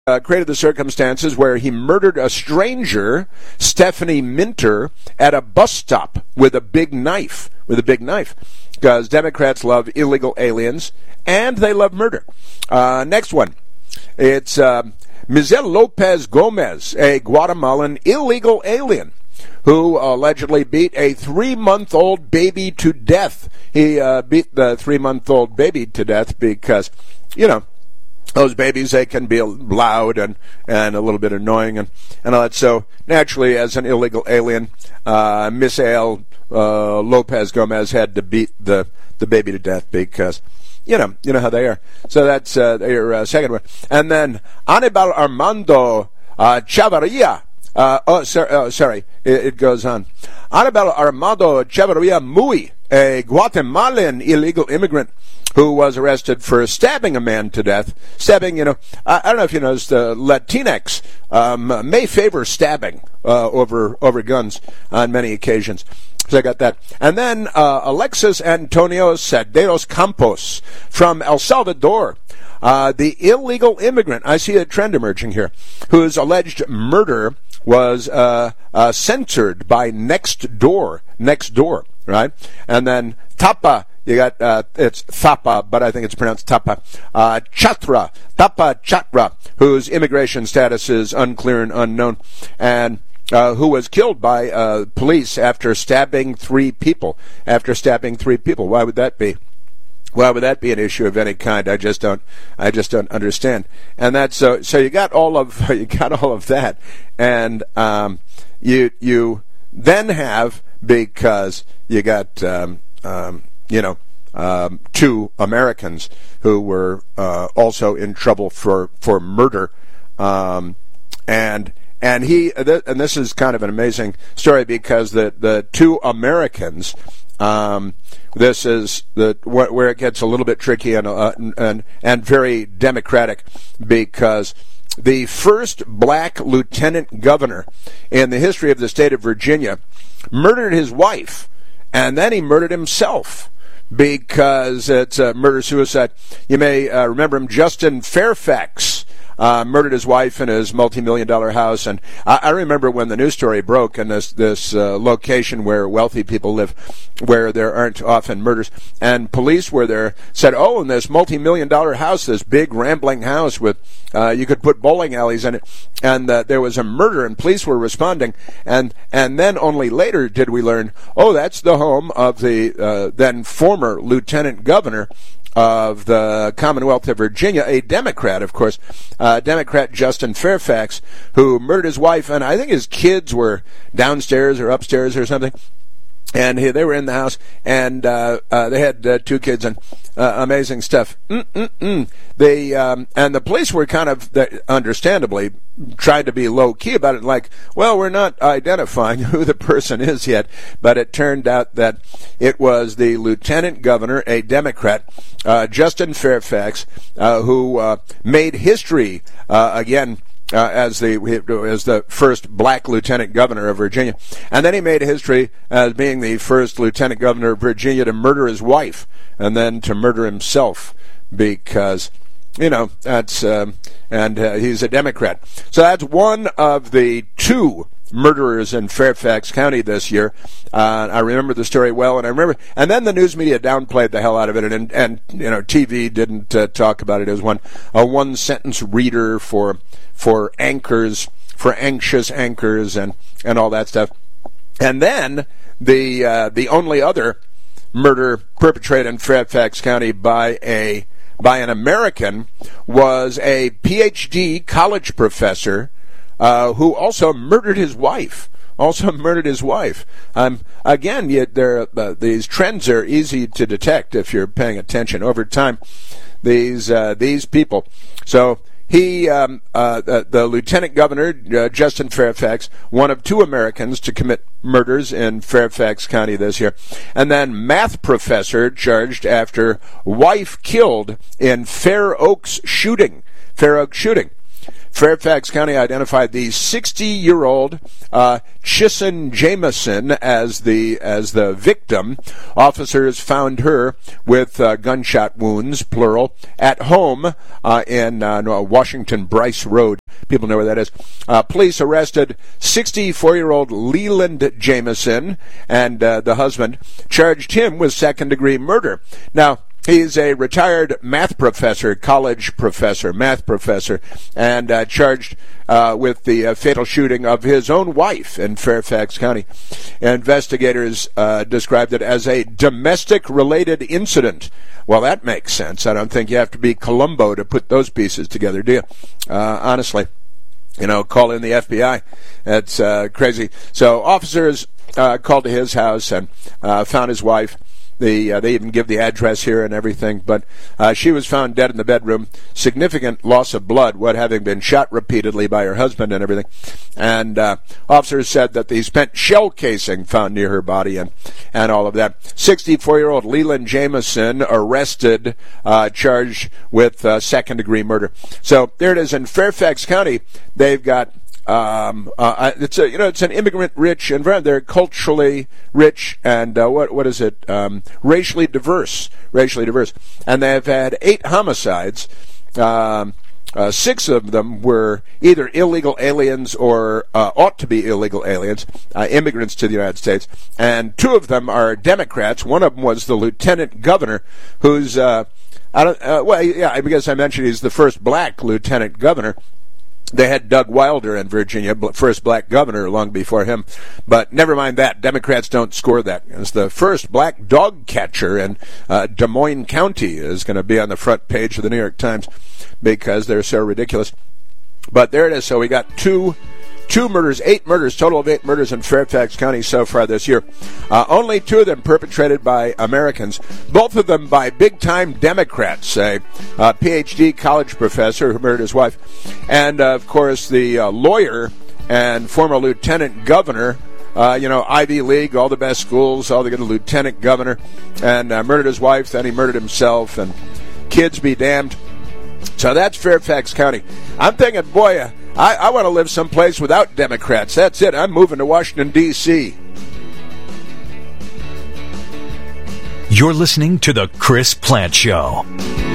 created the circumstances where he murdered a stranger, Stephanie Minter, at a bus stop with a big knife. Because Democrats love illegal aliens and they love murder. Next one. It's Miguel Lopez Gomez, a Guatemalan illegal alien who allegedly beat a 3-month-old baby to death. He beat the 3-month-old baby to death because, those babies, they can be loud and a little bit annoying and all that. So naturally, as an illegal alien, Misael Lopez Gomez had to beat the baby to death because you know how they are. So that's your second one. And then Anibal Armando Chavarria. It goes on. Anibal Armando Chavarria Muy, a Guatemalan illegal immigrant who was arrested for stabbing a man to death. Stabbing, I don't know if you noticed, Latinx may favor stabbing over guns on many occasions. So I got that. And then Alexis Antonio Saderos Campos from El Salvador, the illegal immigrant, I see a trend emerging here, whose alleged murder was censored by Nextdoor, right? And then Tapa, you got, it's Thapa, but I think it's pronounced Tapa. Tapa Chatra, whose immigration status is unclear and unknown, and who was killed by police after stabbing 3 people. Why would that be? Why would that be an issue of any kind? I just don't understand. And that's so you got all of that, and you then have, because you got 2 Americans who were also in trouble for murder, and this is kind of an amazing story because the 2 Americans. This is where it gets a little bit tricky and very democratic, because the first black lieutenant governor in the history of the state of Virginia murdered his wife, and then he murdered himself because it's murder-suicide. You may remember him, Justin Fairfax. Murdered his wife in his multi-million-dollar house, and I remember when the news story broke in this location where wealthy people live, where there aren't often murders, and police were there, said, in this multi-million-dollar house, this big rambling house with you could put bowling alleys in it, and there was a murder, and police were responding, and then only later did we learn, that's the home of the then former lieutenant governor of the Commonwealth of Virginia, a Democrat, of course, Democrat Justin Fairfax, who murdered his wife, and I think his kids were downstairs or upstairs or something. And they were in the house, and they had 2 kids, and amazing stuff. And the police were kind of, understandably, tried to be low-key about it, like, we're not identifying who the person is yet. But it turned out that it was the lieutenant governor, a Democrat, Justin Fairfax, who made history again. As the first black lieutenant governor of Virginia. And then he made history as being the first lieutenant governor of Virginia to murder his wife and then to murder himself because, that's, and he's a Democrat. So that's one of the 2 murderers in Fairfax County this year. I remember the story well, and then the news media downplayed the hell out of it, and TV didn't talk about it as a one-sentence reader for anchors, for anxious anchors, and all that stuff. And then the only other murder perpetrated in Fairfax County by an American was a PhD college professor who also murdered his wife. Again, these trends are easy to detect if you're paying attention over time. These people. So he, the lieutenant governor, Justin Fairfax, one of 2 Americans to commit murders in Fairfax County this year, and then math professor charged after wife killed in Fair Oaks shooting. Fairfax County identified the 60-year-old Chissen Jameson as the victim. Officers found her with gunshot wounds, plural, at home in Washington Bryce Road. People know where that is. Police arrested 64-year-old Leland Jameson, and the husband charged him with second-degree murder. Now, he's a retired math professor, college professor, math professor, and charged with the fatal shooting of his own wife in Fairfax County. Investigators described it as a domestic-related incident. Well, that makes sense. I don't think you have to be Columbo to put those pieces together, do you? Honestly. Call in the FBI. That's crazy. So officers called to his house and found his wife. They even give the address here and everything, but she was found dead in the bedroom. Significant loss of blood, what having been shot repeatedly by her husband and everything. And officers said that the spent shell casing found near her body and all of that. 64-year-old Leland Jameson arrested, charged with second-degree murder. So there it is in Fairfax County. They've got. It's an immigrant-rich environment. They're culturally rich and what is it? Racially diverse, and they've had 8 homicides. 6 of them were either illegal aliens or ought to be illegal aliens, immigrants to the United States, and 2 of them are Democrats. One of them was the lieutenant governor, who's I guess I mentioned he's the first black lieutenant governor. They had Doug Wilder in Virginia, first black governor, long before him. But never mind that. Democrats don't score that. It's the first black dog catcher in Des Moines County is going to be on the front page of the New York Times because they're so ridiculous. But there it is. So we got 8 murders, total of 8 murders in Fairfax County so far this year. Only 2 of them perpetrated by Americans, both of them by big-time Democrats, a PhD college professor who murdered his wife, and, of course, the lawyer and former lieutenant governor, Ivy League, all the best schools, all the good lieutenant governor, and murdered his wife, then he murdered himself, and kids be damned. So that's Fairfax County. I'm thinking, boy, I want to live someplace without Democrats. That's it. I'm moving to Washington, D.C. You're listening to The Chris Plante Show.